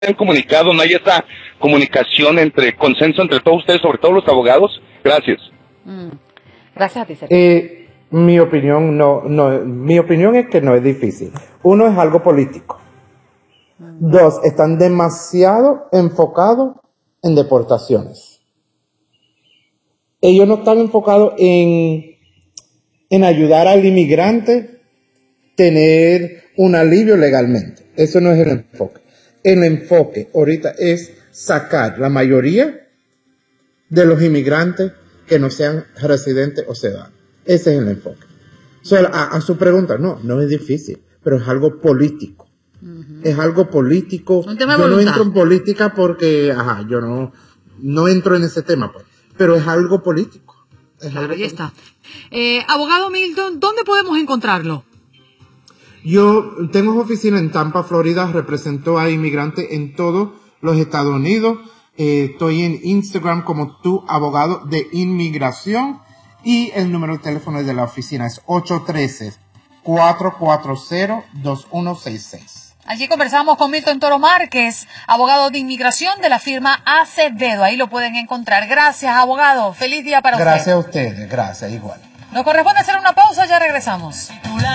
comunicado, no hay esa comunicación consenso entre todos ustedes, sobre todo los abogados. Gracias. Gracias a ti, Sergio. Mi opinión es que no es difícil. Uno, es algo político. Dos, están demasiado enfocados en deportaciones. Ellos no están enfocados en ayudar al inmigrante tener un alivio legalmente. Eso no es el enfoque. El enfoque ahorita es sacar la mayoría de los inmigrantes que no sean residentes o ciudadanos. Ese es el enfoque. A su pregunta, no es difícil, pero es algo político. Es algo político. Un tema de yo no voluntad. entro en política porque, yo no entro en ese tema, pues. Pero es algo político. Claro, ahí está. Abogado Milton, ¿dónde podemos encontrarlo? Yo tengo oficina en Tampa, Florida, represento a inmigrantes en todos los Estados Unidos. Estoy en Instagram como tu abogado de inmigración y el número de teléfono de la oficina es 813-440-2166. Allí conversamos con Milton Toro Márquez, abogado de inmigración de la firma Acevedo. Ahí lo pueden encontrar. Gracias, abogado. Feliz día para usted. Gracias a ustedes, gracias, igual. Nos corresponde hacer una pausa, ya regresamos.